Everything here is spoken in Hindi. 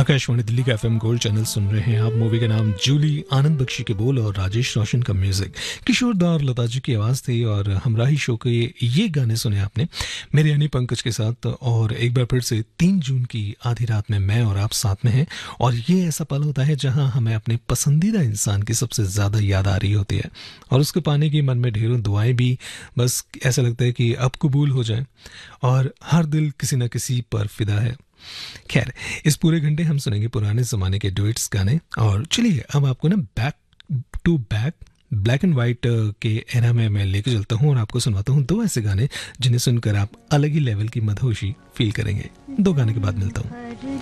आकाशवाणी दिल्ली का एफएम गोल्ड चैनल सुन रहे हैं आप। मूवी का नाम जूली, आनंद बख्शी के बोल और राजेश रोशन का म्यूजिक, किशोर दा और लता जी की आवाज़ थी। और हमराही शो के ये गाने सुने आपने मेरे यानी पंकज के साथ। और एक बार फिर से 3 जून की आधी रात में मैं और आप साथ में हैं। और ये ऐसा पल होता है जहां हमें अपने पसंदीदा इंसान की सबसे ज़्यादा याद आ रही होती है और उसको पाने की मन में ढेरों दुआएं भी बस ऐसा लगता है कि अब कबूल हो जाए। और हर दिल किसी न किसी पर फिदा है। खैर, इस पूरे घंटे हम सुनेंगे पुराने ज़माने के डुएट्स गाने। और चलिए अब आपको ना back to back black and white के एरा में मैं लेके चलता हूँ और आपको सुनवाता हूँ 2 ऐसे गाने जिन्हें सुनकर आप अलग ही लेवल की मदहोशी फील करेंगे। 2 गाने के बाद मिलता हूँ।